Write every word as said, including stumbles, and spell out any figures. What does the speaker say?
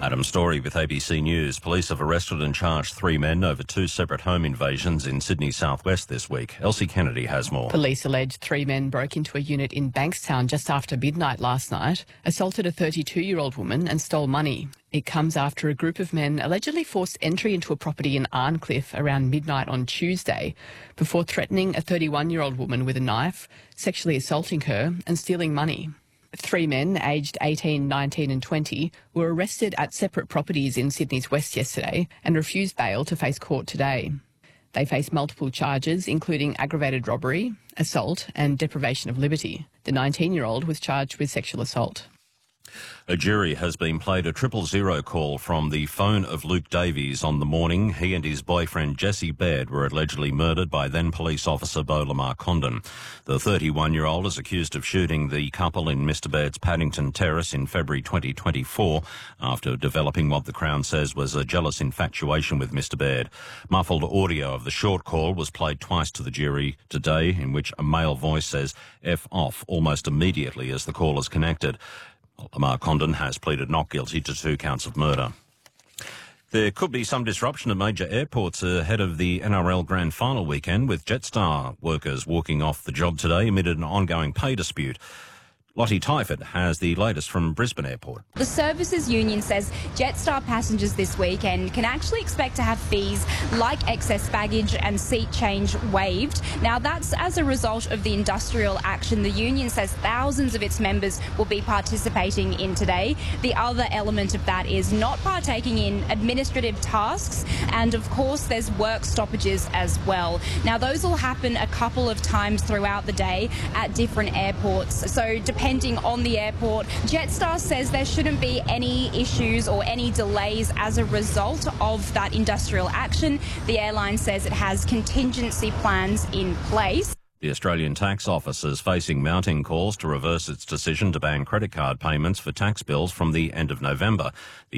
Adam Story with A B C News. Police have arrested and charged three men over two separate home invasions in Sydney's southwest this week. Elsie Kennedy has more. Police allege three men broke into a unit in Bankstown just after midnight last night, assaulted a thirty-two-year-old woman and stole money. It comes after a group of men allegedly forced entry into a property in Arncliffe around midnight on Tuesday before threatening a thirty-one-year-old woman with a knife, sexually assaulting her and stealing money. Three men, aged eighteen, nineteen and twenty, were arrested at separate properties in Sydney's west yesterday and refused bail to face court today. They face multiple charges, including aggravated robbery, assault and deprivation of liberty. The nineteen-year-old was charged with sexual assault. A jury has been played a triple zero call from the phone of Luke Davies on the morning he and his boyfriend Jesse Baird were allegedly murdered by then police officer Beau Lamar Condon. The thirty-one-year-old is accused of shooting the couple in Mr Baird's Paddington Terrace in February twenty twenty-four after developing what the Crown says was a jealous infatuation with Mr Baird. Muffled audio of the short call was played twice to the jury today, in which a male voice says F off almost immediately as the call is connected. Lamar Condon has pleaded not guilty to two counts of murder. There could be some disruption at major airports ahead of the N R L Grand Final weekend, with Jetstar workers walking off the job today amid an ongoing pay dispute. Lottie Tyford has the latest from Brisbane Airport. The Services Union says Jetstar passengers this weekend can actually expect to have fees like excess baggage and seat change waived. Now, that's as a result of the industrial action the union says thousands of its members will be participating in today. The other element of that is not partaking in administrative tasks, and of course there's work stoppages as well. Now, those will happen a couple of times throughout the day at different airports. So depending Depending on the airport, Jetstar says there shouldn't be any issues or any delays as a result of that industrial action. The airline says it has contingency plans in place. The Australian Tax Office is facing mounting calls to reverse its decision to ban credit card payments for tax bills from the end of November. The